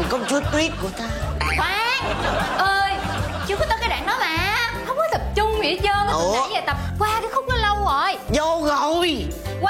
công chúa tuyết của ta. Khoan ơi, chưa có tới cái đoạn đó mà. Không có tập trung gì hết trơn á. Từ nãy giờ tập qua cái khúc đó lâu rồi. Vô